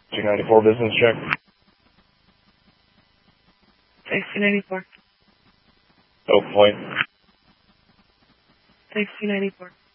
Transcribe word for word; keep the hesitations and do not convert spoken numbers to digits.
two ninety-four business check. Take two ninety-four. Oak Point. Take two ninety-four.